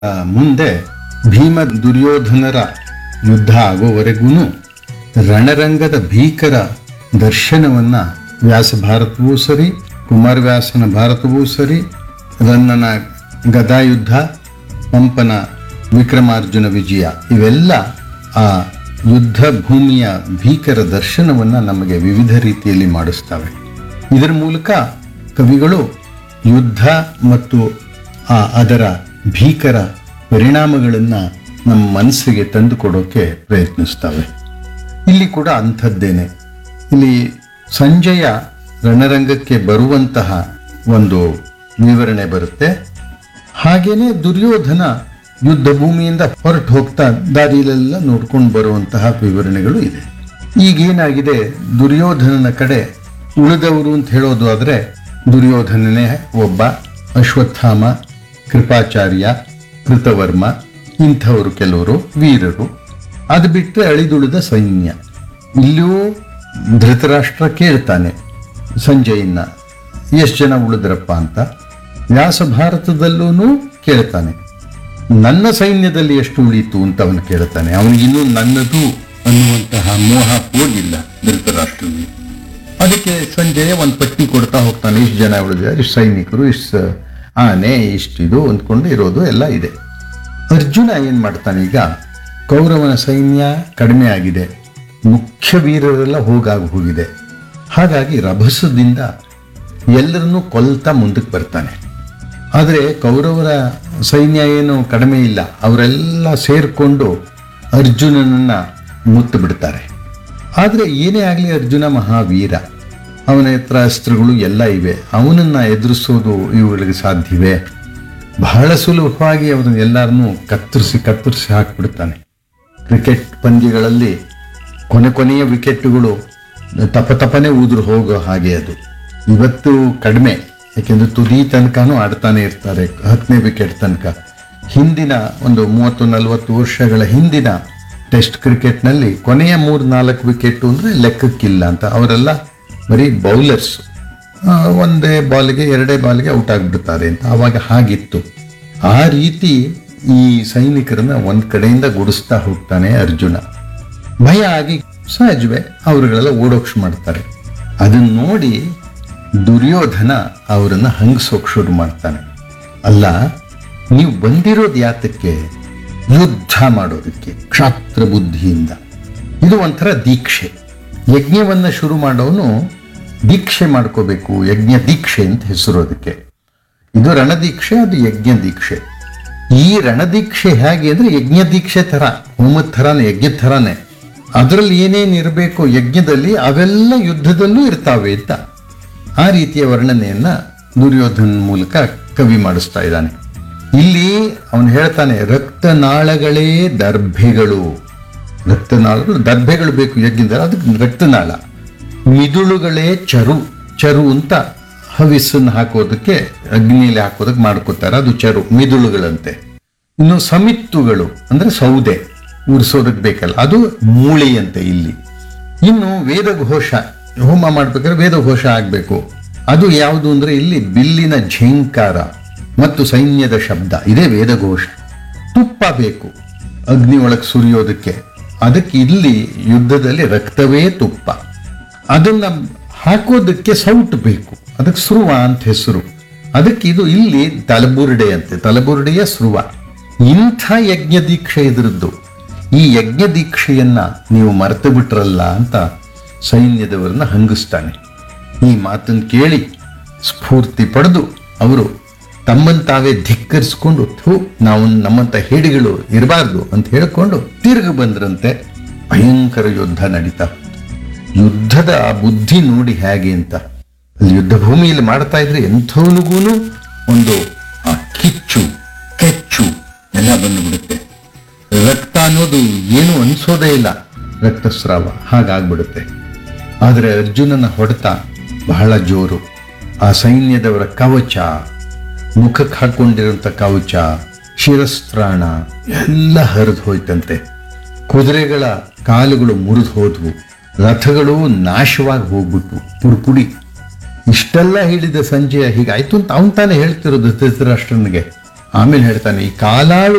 ಮುಂದೆ ಭೀಮ ದುರ್ಯೋಧನರ ಯುದ್ಧ ಆಗೋವರೆಗೂ ರಣರಂಗದ ಭೀಕರ ದರ್ಶನವನ್ನ ವ್ಯಾಸ ಭಾರತವೂ ಸರಿ, ಕುಮಾರವ್ಯಾಸನ ಭಾರತವೂ ಸರಿ, ರನ್ನನ ಗದಾಯುದ್ಧ, ಪಂಪನ ವಿಕ್ರಮಾರ್ಜುನ ವಿಜಯ ಇವೆಲ್ಲ ಆ ಯುದ್ಧ ಭೂಮಿಯ ಭೀಕರ ದರ್ಶನವನ್ನ ನಮಗೆ ವಿವಿಧ ರೀತಿಯಲ್ಲಿ ಮಾಡಿಸ್ತವೆ. ಇದರ ಮೂಲಕ ಕವಿಗಳು ಯುದ್ಧ ಮತ್ತು ಅದರ ಭೀಕರ ಪರಿಣಾಮಗಳನ್ನು ನಮ್ಮ ಮನಸ್ಸಿಗೆ ತಂದುಕೊಡೋಕೆ ಪ್ರಯತ್ನಿಸ್ತವೆ. ಇಲ್ಲಿ ಕೂಡ ಅಂಥದ್ದೇನೆ. ಇಲ್ಲಿ ಸಂಜಯ ರಣರಂಗಕ್ಕೆ ಬರುವಂತಹ ಒಂದು ವಿವರಣೆ ಬರುತ್ತೆ. ಹಾಗೇನೆ ದುರ್ಯೋಧನ ಯುದ್ಧ ಭೂಮಿಯಿಂದ ಹೊರಟು ಹೋಗ್ತಾ ದಾರಿಯಲ್ಲೆಲ್ಲ ನೋಡ್ಕೊಂಡು ಬರುವಂತಹ ವಿವರಣೆಗಳು ಇದೆ. ಈಗೇನಾಗಿದೆ, ದುರ್ಯೋಧನನ ಕಡೆ ಉಳಿದವರು ಅಂತ ಹೇಳೋದು ಆದರೆ ದುರ್ಯೋಧನನೇ ಒಬ್ಬ, ಅಶ್ವತ್ಥಾಮ, ಕೃಪಾಚಾರ್ಯ, ಕೃತವರ್ಮ ಇಂಥವರು ಕೆಲವರು ವೀರರು. ಅದು ಬಿಟ್ಟರೆ ಅಳಿದುಳಿದ ಸೈನ್ಯ. ಇಲ್ಲಿಯೂ ಧೃತರಾಷ್ಟ್ರ ಕೇಳ್ತಾನೆ ಸಂಜಯನ್ನ, ಎಷ್ಟು ಜನ ಉಳಿದ್ರಪ್ಪ ಅಂತ. ವ್ಯಾಸ ಭಾರತದಲ್ಲೂ ಕೇಳ್ತಾನೆ, ನನ್ನ ಸೈನ್ಯದಲ್ಲಿ ಎಷ್ಟು ಉಳೀತು ಅಂತ ಅವನು ಕೇಳ್ತಾನೆ. ಅವನಿಗಿನ್ನೂ ನನ್ನದು ಅನ್ನುವಂತಹ ಮೋಹ ಹೋಗಿಲ್ಲ ಧೃತರಾಷ್ಟ್ರನಿಗೆ. ಅದಕ್ಕೆ ಸಂಜಯ ಒಂದು ಪಟ್ಟಿ ಕೊಡ್ತಾ ಹೋಗ್ತಾನೆ, ಇಷ್ಟು ಜನ ಉಳಿದಿದ್ದಾರೆ, ಇಷ್ಟು ಸೈನಿಕರು, ಇಷ್ಟು ಆನೆ, ಇಷ್ಟಿದು ಅಂದ್ಕೊಂಡು ಇರೋದು ಎಲ್ಲ ಇದೆ. ಅರ್ಜುನ ಏನು ಮಾಡ್ತಾನೆ, ಈಗ ಕೌರವನ ಸೈನ್ಯ ಕಡಿಮೆ ಆಗಿದೆ, ಮುಖ್ಯ ವೀರರೆಲ್ಲ ಹೋಗಿದೆ. ಹಾಗಾಗಿ ರಭಸದಿಂದ ಎಲ್ಲರನ್ನೂ ಕೊಲ್ತಾ ಮುಂದಕ್ಕೆ ಬರ್ತಾನೆ. ಆದರೆ ಕೌರವರ ಸೈನ್ಯ ಏನು ಕಡಿಮೆ ಇಲ್ಲ, ಅವರೆಲ್ಲ ಸೇರಿಕೊಂಡು ಅರ್ಜುನನನ್ನು ಮುತ್ತು ಬಿಡ್ತಾರೆ. ಆದರೆ ಏನೇ ಆಗಲಿ ಅರ್ಜುನ ಮಹಾವೀರ, ಅವನ ಹತ್ರ ಅಸ್ತ್ರಗಳು ಎಲ್ಲ ಇವೆ, ಅವನನ್ನು ಎದುರಿಸೋದು ಇವುಗಳಿಗೆ ಸಾಧ್ಯವೇ? ಬಹಳ ಸುಲಭವಾಗಿ ಅವರನ್ನೆಲ್ಲರನ್ನೂ ಕತ್ತರಿಸಿ ಹಾಕಿಬಿಡ್ತಾನೆ. ಕ್ರಿಕೆಟ್ ಪಂದ್ಯಗಳಲ್ಲಿ ಕೊನೆಯ ವಿಕೆಟ್ಗಳು ತಪನೆ ಊದ್ರು ಹೋಗೋ ಹಾಗೆ ಅದು. ಇವತ್ತು ಕಡಿಮೆ, ಯಾಕೆಂದರೆ ತುದಿ ತನಕನೂ ಆಡ್ತಾನೆ ಇರ್ತಾರೆ, 10ನೇ ವಿಕೆಟ್ ತನಕ. ಹಿಂದಿನ ಒಂದು 30-40 ವರ್ಷಗಳ ಹಿಂದಿನ ಟೆಸ್ಟ್ ಕ್ರಿಕೆಟ್ನಲ್ಲಿ ಕೊನೆಯ 3-4 ವಿಕೆಟು ಅಂದರೆ ಲೆಕ್ಕಕ್ಕಿಲ್ಲ ಅಂತ. ಅವರೆಲ್ಲ ಬರೀ ಬೌಲರ್ಸ್, ಒಂದೇ ಬಾಲ್ಗೆ 2 ಬಾಲ್ಗೆ ಔಟ್ ಆಗಿಬಿಡ್ತಾರೆ ಅಂತ. ಆವಾಗ ಹಾಗಿತ್ತು. ಆ ರೀತಿ ಈ ಸೈನಿಕರನ್ನ ಒಂದು ಕಡೆಯಿಂದ ಗುಡಿಸ್ತಾ ಹೋಗ್ತಾನೆ ಅರ್ಜುನ. ಭಯ ಆಗಿ ಸಹಜವೇ ಅವರುಗಳೆಲ್ಲ ಓಡೋಕ್ಷ ಮಾಡ್ತಾರೆ. ಅದನ್ನ ನೋಡಿ ದುರ್ಯೋಧನ ಅವರನ್ನು ಹಂಗಿಸೋಕೆ ಶುರು ಮಾಡ್ತಾನೆ. ಅಲ್ಲ, ನೀವು ಬಂದಿರೋದು ಯಾತಕ್ಕೆ? ಯುದ್ಧ ಮಾಡೋದಕ್ಕೆ, ಕ್ಷಾತ್ರ ಬುದ್ಧಿಯಿಂದ. ಇದು ಒಂಥರ ದೀಕ್ಷೆ. ಯಜ್ಞವನ್ನ ಶುರು ಮಾಡೋನು ದೀಕ್ಷೆ ಮಾಡ್ಕೋಬೇಕು, ಯಜ್ಞ ದೀಕ್ಷೆ ಅಂತ ಹೆಸರು ಅದಕ್ಕೆ. ಇದು ರಣದೀಕ್ಷೆ, ಅದು ಯಜ್ಞ ದೀಕ್ಷೆ. ಈ ರಣದೀಕ್ಷೆ ಹೇಗೆ ಅಂದ್ರೆ ಯಜ್ಞ ದೀಕ್ಷೆ ಥರ, ಹೋಮದ ಥರಾನೇ, ಯಜ್ಞದ ಥರಾನೇ. ಅದರಲ್ಲಿ ಏನೇನು ಇರಬೇಕು ಯಜ್ಞದಲ್ಲಿ ಅವೆಲ್ಲ ಯುದ್ಧದಲ್ಲೂ ಇರ್ತಾವೆ ಅಂತ ಆ ರೀತಿಯ ವರ್ಣನೆಯನ್ನ ದುರ್ಯೋಧನ ಮೂಲಕ ಕವಿ ಮಾಡಿಸ್ತಾ ಇದ್ದಾನೆ. ಇಲ್ಲಿ ಅವನು ಹೇಳ್ತಾನೆ, ರಕ್ತನಾಳಗಳೇ ದರ್ಭೆಗಳು. ರಕ್ತನಾಳಗಳು, ದರ್ಭೆಗಳು ಬೇಕು ಯಜ್ಞದಲ್ಲಿ, ಅದಕ್ಕೆ ರಕ್ತನಾಳ. ಮಿದುಳುಗಳೇ ಚರು ಅಂತ ಹವಿಸ್ಸನ್ನು ಹಾಕೋದಕ್ಕೆ, ಅಗ್ನಿಯಲ್ಲಿ ಹಾಕೋದಕ್ಕೆ ಮಾಡ್ಕೋತಾರೆ, ಅದು ಚರು, ಮಿದುಳುಗಳಂತೆ. ಇನ್ನು ಸಮಿತ್ತುಗಳು ಅಂದ್ರೆ ಸೌದೆ ಉರಿಸೋದಕ್ಕೆ ಬೇಕಲ್ಲ, ಅದು ಮೂಳೆಯಂತೆ ಇಲ್ಲಿ. ಇನ್ನು ವೇದಘೋಷ, ಹೋಮ ಮಾಡ್ಬೇಕಾದ್ರೆ ವೇದಘೋಷ ಆಗಬೇಕು. ಅದು ಯಾವುದು ಅಂದ್ರೆ ಇಲ್ಲಿ ಬಿಲ್ಲಿನ ಝೇಂಕಾರ ಮತ್ತು ಸೈನ್ಯದ ಶಬ್ದ, ಇದೇ ವೇದಘೋಷ. ತುಪ್ಪ ಬೇಕು ಅಗ್ನಿ ಒಳಗೆ ಸುರಿಯೋದಕ್ಕೆ, ಅದಕ್ಕೆ ಇಲ್ಲಿ ಯುದ್ಧದಲ್ಲಿ ರಕ್ತವೇ ತುಪ್ಪ. ಅದನ್ನ ಹಾಕೋದಕ್ಕೆ ಸೌಟು ಬೇಕು, ಅದಕ್ಕೆ ಸ್ರುವ ಅಂತ ಹೆಸರು. ಅದಕ್ಕೆ ಇದು ಇಲ್ಲಿ ತಲಬುರುಡೆ ಅಂತೆ, ತಲಬುರುಡೆಯ ಸ್ರುವ. ಇಂಥ ಯಜ್ಞ ದೀಕ್ಷೆ ಇದರದ್ದು. ಈ ಯಜ್ಞ ದೀಕ್ಷೆಯನ್ನ ನೀವು ಮರೆತು ಬಿಟ್ರಲ್ಲ ಅಂತ ಸೈನ್ಯದವರನ್ನ ಹಂಗಿಸ್ತಾನೆ. ಈ ಮಾತನ್ನು ಕೇಳಿ ಸ್ಫೂರ್ತಿ ಪಡೆದು ಅವರು ತಮ್ಮನ್ನು ತಾವೇ ಧಿಕ್ಕರಿಸ್ಕೊಂಡು, ನಾವು ನಮ್ಮಂಥ ಹೇಡಿಗಳು ಇರಬಾರ್ದು ಅಂತ ಹೇಳ್ಕೊಂಡು ತಿರುಗಿ ಬಂದ್ರಂತೆ. ಭಯಂಕರ ಯುದ್ಧ ನಡೀತಾ. ಯುದ್ಧದ ಬುದ್ಧಿ ನೋಡಿ ಹೇಗೆ ಅಂತ. ಅಲ್ಲಿ ಯುದ್ಧ ಭೂಮಿಯಲ್ಲಿ ಮಾಡ್ತಾ ಇದ್ರೆ ಎಂಥವನಿಗೂ ಒಂದು ಕಿಚ್ಚು ಕೆಚ್ಚು ಎಲ್ಲ ಬಂದುಬಿಡುತ್ತೆ. ರಕ್ತ ಅನ್ನೋದು ಏನು ಅನಿಸೋದೇ ಇಲ್ಲ, ರಕ್ತಸ್ರಾವ ಹಾಗಾಗ್ಬಿಡುತ್ತೆ. ಆದರೆ ಅರ್ಜುನನ ಹೊಡೆತ ಬಹಳ ಜೋರು. ಆ ಸೈನ್ಯದವರ ಕವಚ, ಮುಖಕ್ಕೆ ಹಾಕೊಂಡಿರುವಂಥ ಕವಚ, ಶಿರಸ್ತ್ರಾಣ ಎಲ್ಲ ಹರಿದು ಹೋಯ್ತಂತೆ. ಕುದುರೆಗಳ ಕಾಲುಗಳು ಮುರಿದು ಹೋದ್ವು, ರಥಗಳು ನಾಶವಾಗಿ ಹೋಗ್ಬಿಟ್ವು, ಪುಡಿ. ಇಷ್ಟೆಲ್ಲ ಹೇಳಿದ ಸಂಜಯ ಹೀಗಾಯ್ತು ಅಂತ ಅವನು ತಾನೇ ಹೇಳ್ತಿರೋದು ಧೃತರಾಷ್ಟ್ರನಿಗೆ. ಆಮೇಲೆ ಹೇಳ್ತಾನೆ, ಈ ಕಾಲಾಳು